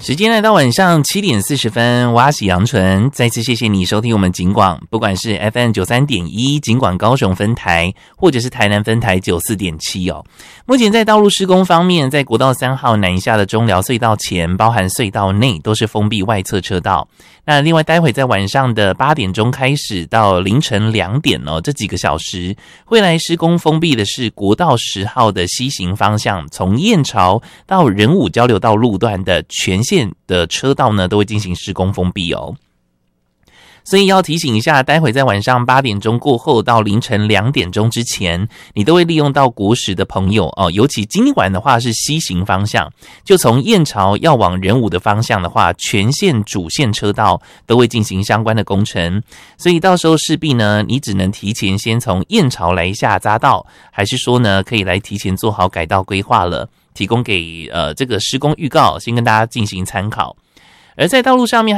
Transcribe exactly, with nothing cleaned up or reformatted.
时间来到晚上七点四十分，我是杨纯，再次谢谢你收听我们警广，不管是 F M 九三点一 警广高雄分台，或者是台南分台九四点七哦。目前在道路施工方面，在国道三号南下的中寮隧道前，包含隧道内都是封闭外侧车道。那另外，待会在晚上的八点钟开始到凌晨两点哦，这几个小时会来施工封闭的是国道十号的西行方向，从燕巢到仁武交流道路段的全线的车道呢，都会进行施工封闭哦。所以要提醒一下，待会在晚上八点钟过后到凌晨两点钟之前，你都会利用到国十的朋友哦，尤其今晚的话是西行方向，就从燕巢要往仁武的方向的话，全线主线车道都会进行相关的工程，所以到时候势必呢，你只能提前先从燕巢来下匝道，还是说呢，可以来提前做好改道规划了，提供给呃这个施工预告，先跟大家进行参考。而在道路上面